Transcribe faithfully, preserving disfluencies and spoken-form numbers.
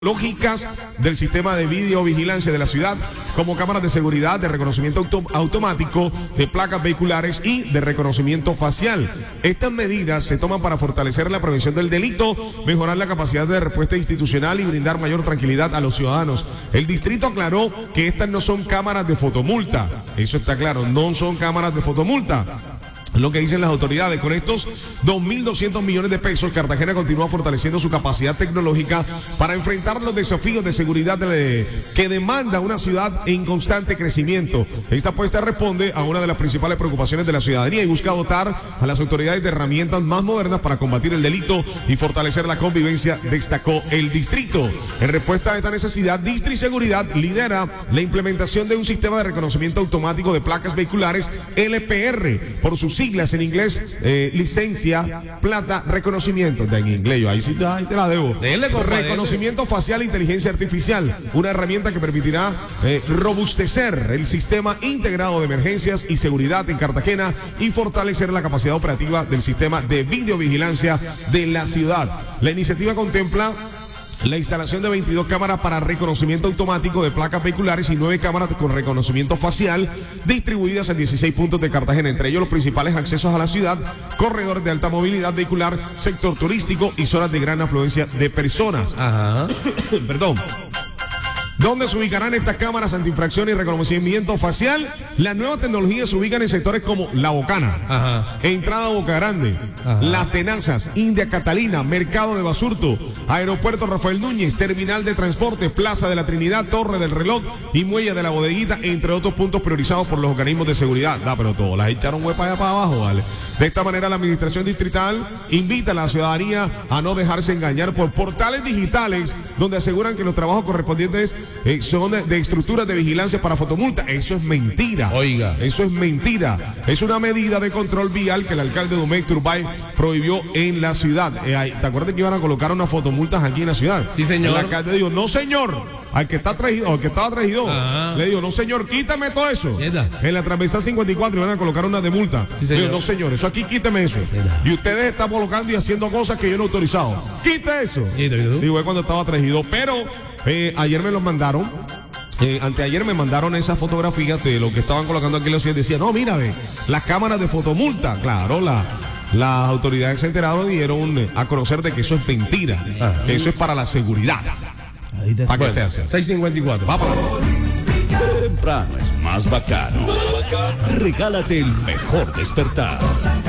lógicas del sistema de videovigilancia de la ciudad, como cámaras de seguridad, de reconocimiento auto automático, de placas vehiculares y de reconocimiento facial. Estas medidas se toman para fortalecer la prevención del delito, mejorar la capacidad de respuesta institucional y brindar mayor tranquilidad a los ciudadanos. El distrito aclaró que estas no son cámaras de fotomulta, eso está claro, no son cámaras de fotomulta. Lo que dicen las autoridades, con estos dos mil doscientos millones de pesos, Cartagena continúa fortaleciendo su capacidad tecnológica para enfrentar los desafíos de seguridad de, que demanda una ciudad en constante crecimiento. Esta apuesta responde a una de las principales preocupaciones de la ciudadanía y busca dotar a las autoridades de herramientas más modernas para combatir el delito y fortalecer la convivencia, destacó el distrito. En respuesta a esta necesidad, Distri Seguridad lidera la implementación de un sistema de reconocimiento automático de placas vehiculares L P R, por sus siglas en inglés, eh, licencia, plata, reconocimiento. En inglés, yo ahí sí ahí te la debo. Dele, compa, reconocimiento dele. facial e inteligencia artificial. Una herramienta que permitirá eh, robustecer el sistema integrado de emergencias y seguridad en Cartagena y fortalecer la capacidad operativa del sistema de videovigilancia de la ciudad. La iniciativa contempla la instalación de veintidós cámaras para reconocimiento automático de placas vehiculares y nueve cámaras con reconocimiento facial distribuidas en dieciséis puntos de Cartagena, entre ellos los principales accesos a la ciudad, corredores de alta movilidad vehicular, sector turístico y zonas de gran afluencia de personas. Ajá. Perdón. ¿Dónde se ubicarán estas cámaras antiinfracción y reconocimiento facial? Las nuevas tecnologías se ubican en sectores como La Bocana, Ajá. Entrada Boca Grande, Ajá. Las Tenazas, India Catalina, Mercado de Basurto, Aeropuerto Rafael Núñez, Terminal de Transporte, Plaza de la Trinidad, Torre del Reloj y Muelle de la Bodeguita, entre otros puntos priorizados por los organismos de seguridad. Da, pero todos las echaron huepa allá para abajo, ¿vale? De esta manera, la administración distrital invita a la ciudadanía a no dejarse engañar por portales digitales donde aseguran que los trabajos correspondientes Eh, son de, de estructuras de vigilancia para fotomulta. Eso es mentira. Oiga. Eso es mentira. Es una medida de control vial que el alcalde Domecq Turbay prohibió en la ciudad. Eh, ¿Te acuerdas que iban a colocar unas fotomultas aquí en la ciudad? Sí, señor. El alcalde dijo, no, señor. Al que está traído, al que estaba traído, Ajá. le dijo, no, señor, quítame todo eso. ¿Queda? En la transversal cincuenta y cuatro iban a colocar una de multa. Sí, señor. Dijo, no, señor, eso aquí quíteme eso. ¿Queda? Y ustedes están colocando y haciendo cosas que yo no he autorizado. Quite eso. Digo, es cuando estaba traído. Pero eh, ayer me los mandaron. Eh, anteayer me mandaron esas fotografías de lo que estaban colocando aquí en la ciudad. Decía, no, mira, ve, las cámaras de fotomulta. Claro, la, las autoridades se enteraron y dieron a conocer de que eso es mentira. Ajá. Que eso es para la seguridad. Para bueno, que se hace. seis cincuenta y cuatro. Vamos. Temprano es más bacano. Regálate el mejor despertar.